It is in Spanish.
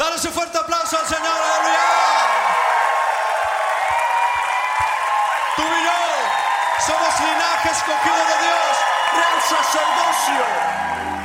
Dale ese fuerte aplauso al Señor, aleluya. Tú y yo somos linaje escogido de Dios, real sacerdocio.